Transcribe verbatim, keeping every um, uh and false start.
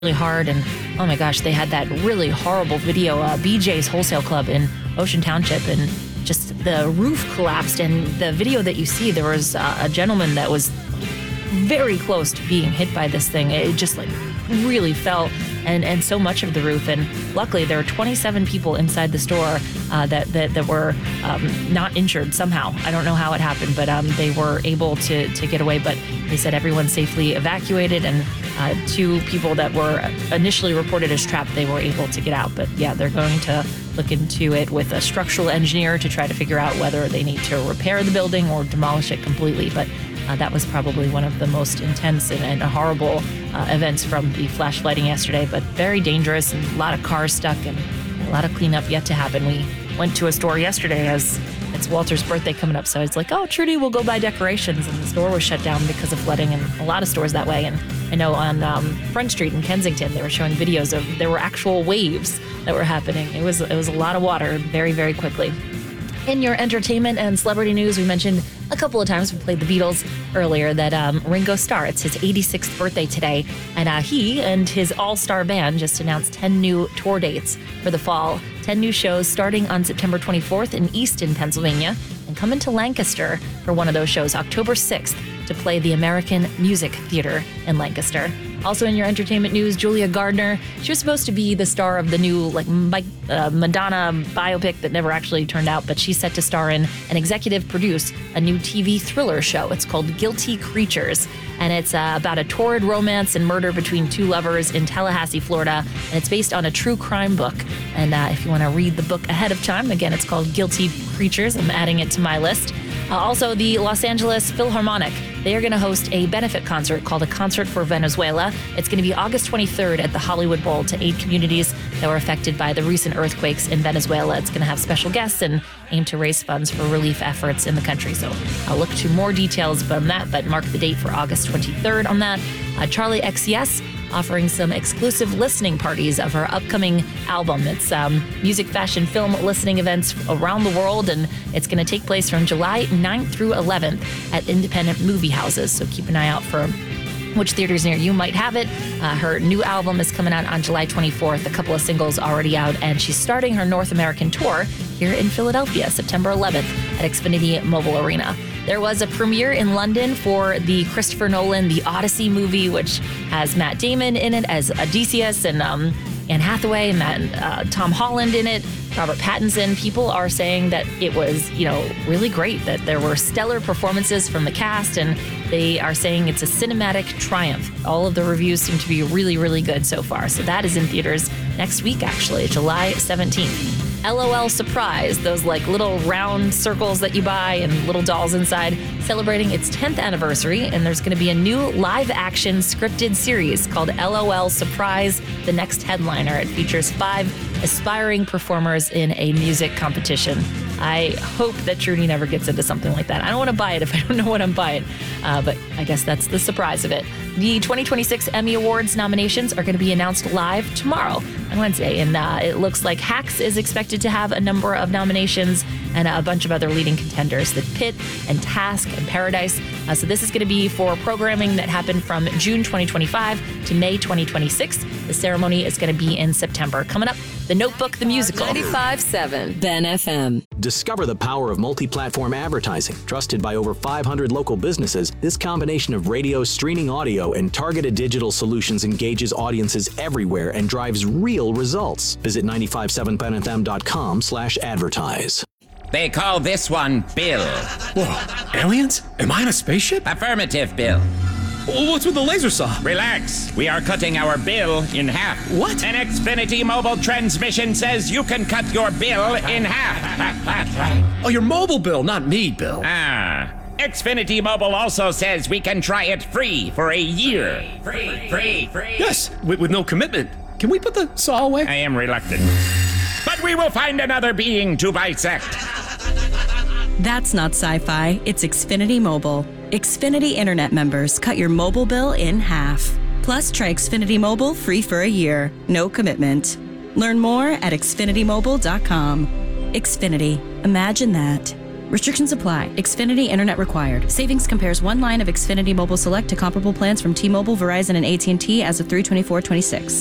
really hard. And oh my gosh, they had that really horrible video, uh, B J's Wholesale Club in Ocean Township, and just the roof collapsed. And the video that you see, there was uh, a gentleman that was very close to being hit by this thing. It just like really fell, and, and so much of the roof. And luckily there were twenty-seven people inside the store uh, that, that that were um, not injured somehow. I don't know how it happened, but um, they were able to, to get away. But they said everyone's safely evacuated, and uh, two people that were initially reported as trapped, they were able to get out. But yeah, they're going to look into it with a structural engineer to try to figure out whether they need to repair the building or demolish it completely. But Uh, that was probably one of the most intense and, and horrible uh, events from the flash flooding yesterday, but very dangerous, and a lot of cars stuck and a lot of cleanup yet to happen. We went to a store yesterday as it's Walter's birthday coming up, so I was like, oh, Trudy, we'll go buy decorations, and the store was shut down because of flooding, and a lot of stores that way. And I know on um, Front Street in Kensington, they were showing videos of there were actual waves that were happening. It was, it was a lot of water very, very quickly. In your entertainment and celebrity news, we mentioned a couple of times, we played the Beatles earlier, that um, Ringo Starr, it's his eighty-sixth birthday today, and uh, he and his all-star band just announced ten new tour dates for the fall. ten new shows starting on September twenty-fourth in Easton, Pennsylvania, and coming to Lancaster for one of those shows, October sixth, to play the American Music Theater in Lancaster. Also in your entertainment news, Julia Gardner, she was supposed to be the star of the new like Mike, uh, Madonna biopic that never actually turned out, but she's set to star in and executive produce a new T V thriller show. It's called Guilty Creatures, and it's uh, about a torrid romance and murder between two lovers in Tallahassee, Florida, and it's based on a true crime book. And uh, if you want to read the book ahead of time, again, it's called Guilty Creatures. I'm adding it to my list. Uh, also, the Los Angeles Philharmonic, they are going to host a benefit concert called A Concert for Venezuela. It's going to be August twenty-third at the Hollywood Bowl to aid communities that were affected by the recent earthquakes in Venezuela. It's going to have special guests and aim to raise funds for relief efforts in the country. So I'll look to more details on that, but mark the date for August twenty-third on that. Uh, Charlie X C S offering some exclusive listening parties of her upcoming album. It's um, music, fashion, film listening events around the world, and it's going to take place from July ninth through eleventh at independent movie houses. So keep an eye out for which theaters near you might have it. Uh, her new album is coming out on July twenty-fourth, a couple of singles already out, and she's starting her North American tour here in Philadelphia, September eleventh at Xfinity Mobile Arena. There was a premiere in London for the Christopher Nolan The Odyssey movie, which has Matt Damon in it as Odysseus, and um, Anne Hathaway, Matt, uh, Tom Holland in it, Robert Pattinson. People are saying that it was, you know, really great, that there were stellar performances from the cast, and they are saying it's a cinematic triumph. All of the reviews seem to be really, really good so far. So that is in theaters next week, actually, July seventeenth. LOL Surprise, those like little round circles that you buy and little dolls inside, celebrating its tenth anniversary, and there's going to be a new live-action scripted series called LOL Surprise, The Next Headliner. It features five aspiring performers in a music competition. I hope that Trudy never gets into something like that. I don't want to buy it if I don't know what I'm buying, uh, but I guess that's the surprise of it. The twenty twenty-six Emmy Awards nominations are going to be announced live tomorrow on Wednesday, and uh, it looks like Hacks is expected to have a number of nominations and a bunch of other leading contenders, The Pit and Task and Paradise. Uh, so this is going to be for programming that happened from June twenty twenty-five to May twenty twenty-six. The ceremony is going to be in September. Coming up, The Notebook, the musical. ninety-five point seven Ben F M. Discover the power of multi-platform advertising. Trusted by over five hundred local businesses, this combination of radio, streaming audio, and targeted digital solutions engages audiences everywhere and drives real results. Visit nine five seven ben f m dot com slash advertise. They call this one Bill. Whoa, aliens? Am I in a spaceship? Affirmative, Bill. Well, what's with the laser saw? Relax. We are cutting our bill in half. What? An Xfinity mobile transmission says you can cut your bill in half. Oh, your mobile bill, not me, Bill. Ah. Xfinity Mobile also says we can try it free for a year. Free, free, free. Yes, with, with no commitment. Can we put the saw away? I am reluctant. But we will find another being to bisect. That's not sci-fi, it's Xfinity Mobile. Xfinity Internet members cut your mobile bill in half. Plus, try Xfinity Mobile free for a year. No commitment. Learn more at xfinity mobile dot com. Xfinity. Imagine that. Restrictions apply. Xfinity Internet required. Savings compares one line of Xfinity Mobile Select to comparable plans from T-Mobile, Verizon, and A T and T as of three twenty-four twenty-six.